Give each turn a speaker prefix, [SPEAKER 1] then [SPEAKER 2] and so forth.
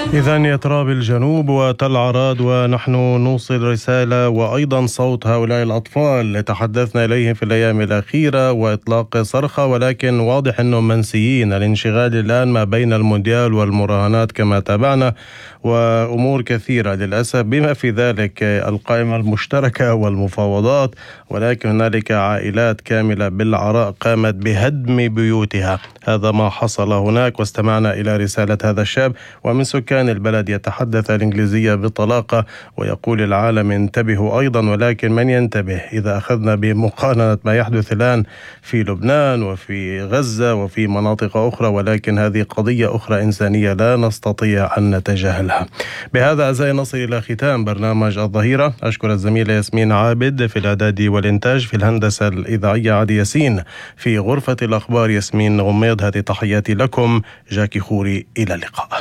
[SPEAKER 1] إذن يا تراب الجنوب وتل عراد، ونحن نوصل رسالة وأيضا صوت هؤلاء الأطفال تحدثنا إليهم في الأيام الأخيرة وإطلاق صرخة، ولكن واضح أنهم منسيين. الانشغال الآن ما بين المونديال والمراهنات كما تابعنا، وأمور كثيرة للأسف بما في ذلك القائمة المشتركة والمفاوضات، ولكن هنالك عائلات كاملة بالعراء قامت بهدم بيوتها. هذا ما حصل هناك، واستمعنا إلى رسالة هذا الشاب ومن سكان البلد يتحدث الإنجليزية بطلاقة ويقول العالم انتبهوا أيضا. ولكن من ينتبه إذا أخذنا بمقارنة ما يحدث الآن في لبنان وفي غزة وفي مناطق أخرى، ولكن هذه قضية أخرى إنسانية لا نستطيع أن نتجاهلها. بهذا أعزائي نصل إلى ختام برنامج الظهيرة. أشكر الزميلة ياسمين عابد في الإعداد والإنتاج، في الهندسة الإذاعية عادي ياسين، في غرفة الأخبار ياسمين غميض. هذه تحياتي لكم، جاكي خوري، إلى اللقاء.